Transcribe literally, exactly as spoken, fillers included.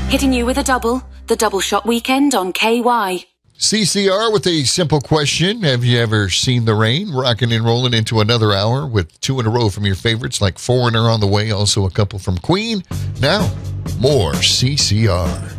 Hitting you with a double, the Double Shot Weekend on K Y. C C R with a simple question. Have you ever seen the rain? Rocking and rolling into another hour with two in a row from your favorites like Foreigner on the way, also a couple from Queen. Now, more C C R.